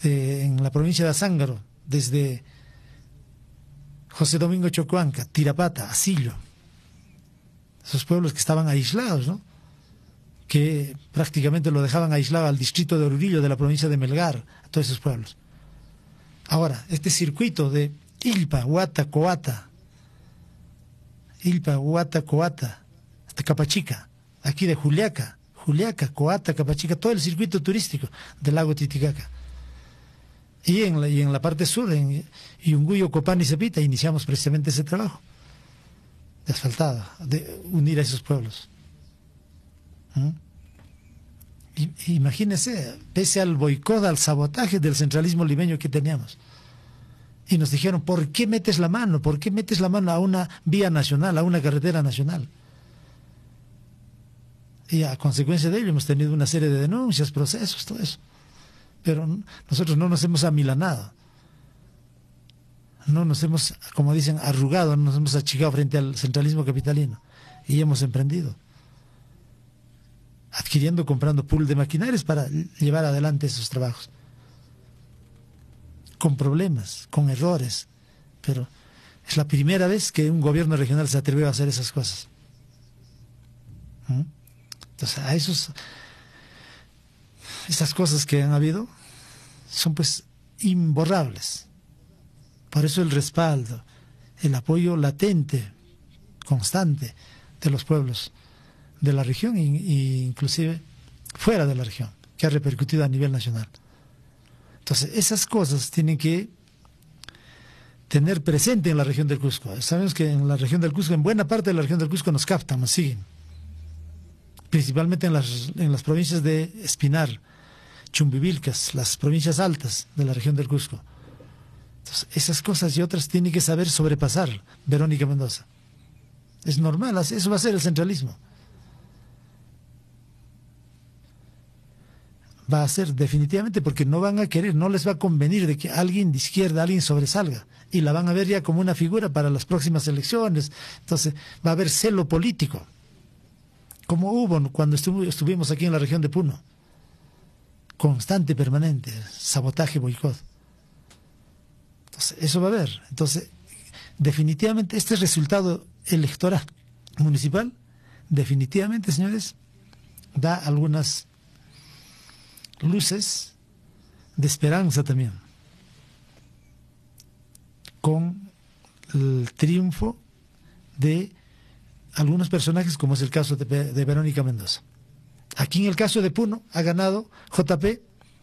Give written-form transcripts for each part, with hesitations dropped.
en la provincia de Azángaro, desde José Domingo Chocuanca, Tirapata, Asillo, esos pueblos que estaban aislados, ¿no? Que prácticamente lo dejaban aislado al distrito de Oruro de la provincia de Melgar, a todos esos pueblos. Ahora, este circuito de Ilpa, Huata, Coata, hasta Capachica, aquí de Juliaca, Coata, Capachica, todo el circuito turístico del lago Titicaca. Y en la parte sur, en Yunguyo, Copán y Cepita, iniciamos precisamente ese trabajo de asfaltado, de unir a esos pueblos. Imagínense, pese al boicot, al sabotaje del centralismo limeño que teníamos. Y nos dijeron, ¿por qué metes la mano? ¿Por qué metes la mano a una vía nacional, a una carretera nacional? Y a consecuencia de ello hemos tenido una serie de denuncias, procesos, todo eso. Pero nosotros no nos hemos amilanado. No nos hemos, como dicen, arrugado, no nos hemos achicado frente al centralismo capitalino. Y hemos emprendido, adquiriendo, comprando pool de maquinarias para llevar adelante esos trabajos. Con problemas, con errores, pero es la primera vez que un gobierno regional se atrevió a hacer esas cosas. Entonces, esas cosas que han habido son pues imborrables. Por eso el respaldo, el apoyo latente, constante de los pueblos de la región e inclusive fuera de la región, que ha repercutido a nivel nacional. Entonces, esas cosas tienen que tener presente en la región del Cusco. Sabemos que en la región del Cusco, en buena parte de la región del Cusco nos captan, nos siguen. Principalmente en las provincias de Espinar, Chumbivilcas, las provincias altas de la región del Cusco. Entonces, esas cosas y otras tiene que saber sobrepasar Verónica Mendoza. Es normal, eso va a ser el centralismo. Va a ser definitivamente, porque no van a querer, no les va a convenir de que alguien de izquierda, alguien sobresalga, y la van a ver ya como una figura para las próximas elecciones. Entonces va a haber celo político, como hubo cuando estuvimos aquí en la región de Puno, constante, permanente, sabotaje, boicot. Entonces eso va a haber. Entonces definitivamente este resultado electoral municipal, definitivamente, señores, da algunas luces de esperanza también, con el triunfo de algunos personajes, como es el caso de Verónica Mendoza. Aquí en el caso de Puno ha ganado JP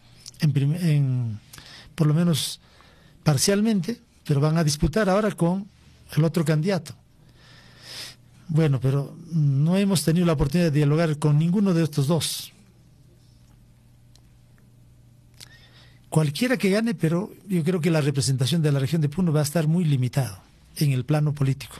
por lo menos parcialmente, pero van a disputar ahora con el otro candidato. Bueno, pero no hemos tenido la oportunidad de dialogar con ninguno de estos dos. Cualquiera que gane, pero yo creo que la representación de la región de Puno va a estar muy limitada en el plano político.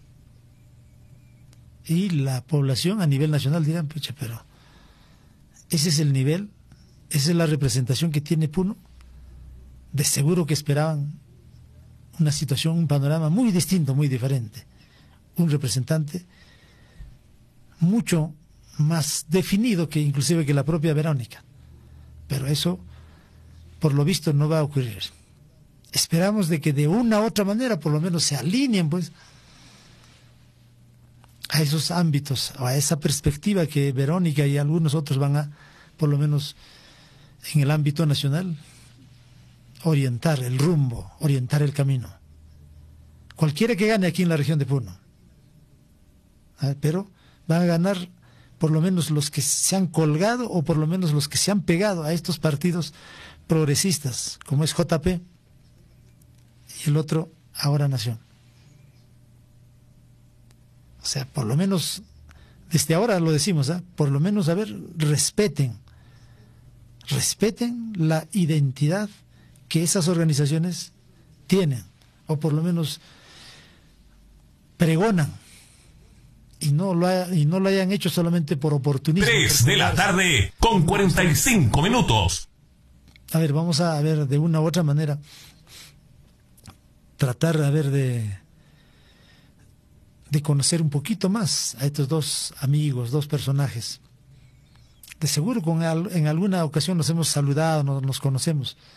Y la población a nivel nacional dirán, pucha, pero ese es el nivel, esa es la representación que tiene Puno. De seguro que esperaban una situación, un panorama muy distinto, muy diferente. Un representante mucho más definido que inclusive que la propia Verónica. Pero eso, por lo visto, no va a ocurrir. Esperamos de que de una u otra manera por lo menos se alineen pues a esos ámbitos, a esa perspectiva que Verónica y algunos otros van a, por lo menos en el ámbito nacional, orientar el rumbo, orientar el camino. Cualquiera que gane aquí en la región de Puno, pero van a ganar por lo menos los que se han colgado o por lo menos los que se han pegado a estos partidos progresistas, como es JP y el otro Ahora Nación. O sea, por lo menos, desde ahora lo decimos, por lo menos, a ver, respeten la identidad que esas organizaciones tienen, o por lo menos pregonan, y no lo hayan hecho solamente por oportunismo. 3 de la tarde con 45 minutos. A ver, vamos a ver de una u otra manera, tratar a ver de conocer un poquito más a estos dos amigos, dos personajes. De seguro en alguna ocasión nos hemos saludado, nos conocemos,